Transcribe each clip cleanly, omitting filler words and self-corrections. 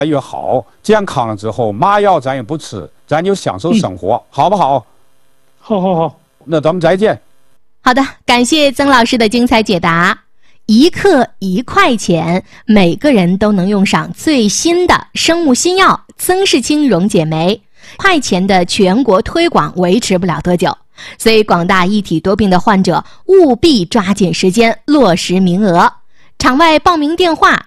越好，健康了之后，麻药咱也不吃，咱就享受生活，好不好？ 好， 那咱们再见。 好的，感谢曾老师的精彩解答。一克1块钱，每个人都能用上最新的生物新药曾氏清溶解酶。块钱的全国推广维持不了多久，所以广大一体多病的患者务必抓紧时间落实名额。场外报名电话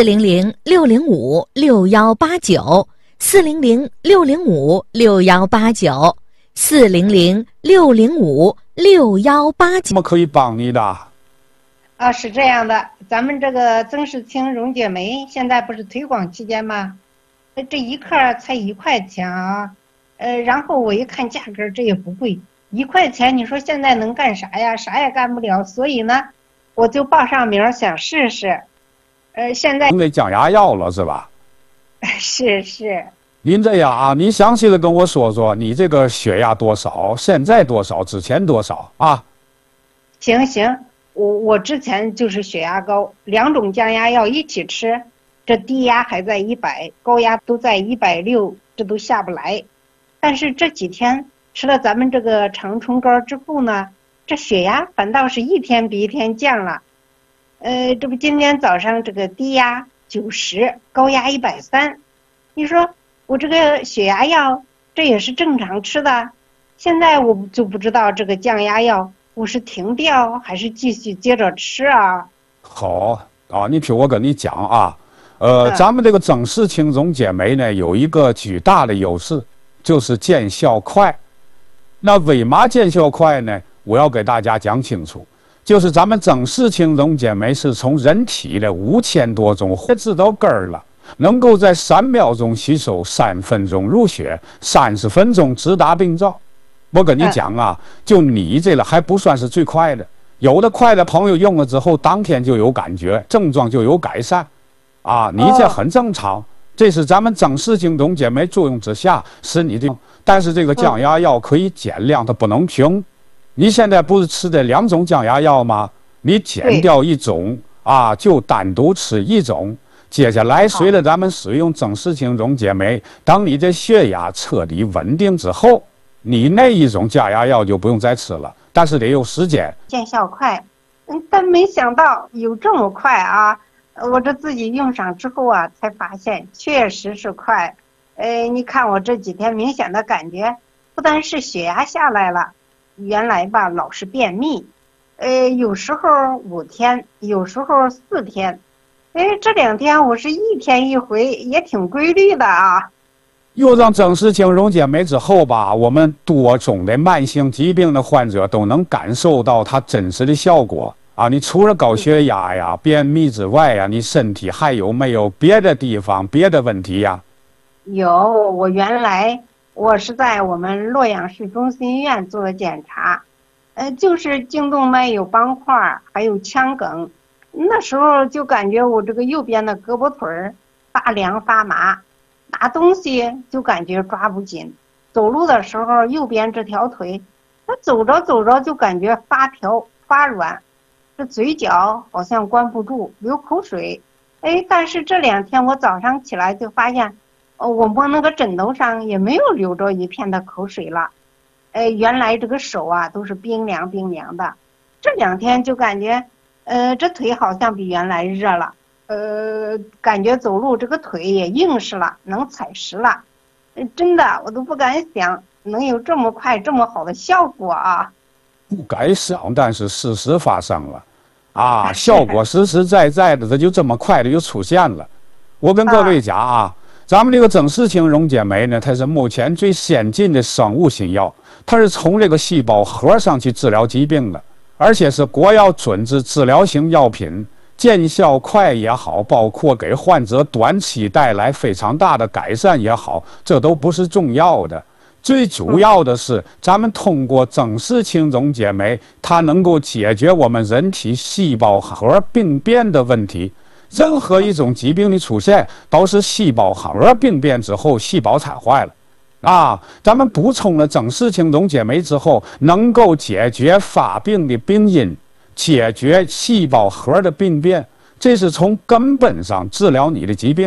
400-605-6189，400-605-6189，400-605-6189。 我们可以帮你的。 是这样的，咱们这个曾氏清溶解酶现在不是推广期间吗？这一克才1块钱啊，然后我一看价格，这也不贵，1块钱，你说现在能干啥呀？啥也干不了，所以呢，我就报上名想试试。现在因为降压药了是吧？ 是。 您这样啊，你详细的跟我说说，你这个血压多少？现在多少？之前多少啊？ 行，我之前就是血压高，2种降压药一起吃，这低压还在100，高压都在160，这都下不来。但是这几天吃了咱们这个长春膏之后呢，这血压反倒是一天比一天降了。这不今天早上这个低压90，高压130，你说我这个血压药这也是正常吃的，现在我就不知道这个降压药我是停掉还是继续接着吃啊？ 好啊，你听我跟你讲啊，咱们这个曾氏清溶解酶呢，有一个巨大的优势，就是见效快。那为嘛见效快呢？我要给大家讲清楚，就是咱们曾氏清溶解酶是从人体的5000多种血制到根儿了，能够在3秒钟吸收，3分钟入血，30分钟直达病灶。我跟你讲啊，就你这个还不算是最快的，有的快的朋友用了之后，当天就有感觉，症状就有改善，啊，你这很正常。这是咱们曾氏清溶解酶作用之下使你的，但是这个降压药可以减量，它不能停。你现在不是吃的2种降压药吗？你减掉1种啊，就单独吃1种。接下来随着咱们使用曾氏清溶解酶，当你的血压彻底稳定之后，你那1种降压药就不用再吃了，但是得有时间。 见效快，但没想到有这么快啊！我这自己用上之后啊，才发现确实是快。你看我这几天明显的感觉，不但是血压下来了，原来吧老是便秘，有时候5天，有时候4天，这2天我是1天1回，也挺规律的啊。 用上曾氏清溶解酶之后吧，我们多种的慢性疾病的患者都能感受到它真实的效果啊！你除了高血压呀、便秘之外呀，你身体还有没有别的地方、别的问题呀？ 有，我是在我们洛阳市中心医院做的检查，就是颈动脉有斑块，还有腔梗。那时候就感觉我这个右边的胳膊腿儿发凉发麻。拿东西就感觉抓不紧，走路的时候右边这条腿，那走着就感觉发条发软，这嘴角好像关不住流口水。但是这2天我早上起来就发现，我摸那个枕头上也没有流着一片的口水了。原来这个手啊都是冰凉的，这2天就感觉，这腿好像比原来热了。感觉走路这个腿也硬实了，能踩实了，真的我都不敢想能有这么快这么好的效果啊！ 不敢想，但是事实发生了，啊，效果实实在在的，它就这么快的就出现了。我跟各位讲啊，咱们这个曾氏清溶解酶呢，它是目前最先进的生物新药，它是从这个细胞核上去治疗疾病的，而且是国药准字治疗型药品。见效快也好，包括给患者短期带来非常大的改善也好，这都不是重要的。最主要的是，咱们通过曾氏清溶解酶，它能够解决我们人体细胞核病变的问题。任何一种疾病的出现，都是细胞核病变之后，细胞产坏了。啊，咱们补充了曾氏清溶解酶之后，能够解决发病的病因。解决细胞核的病变，这是从根本上治疗你的疾病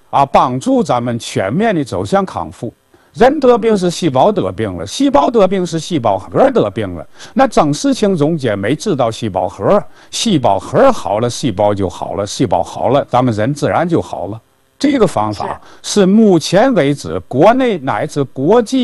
啊，帮助咱们全面的走向康复。人得病是细胞得病了，细胞得病是细胞核得病了。那曾氏青溶解酶知道细胞核，细胞核好了，细胞就好了，细胞好了，咱们人自然就好了。这个方法是目前为止国内乃至国际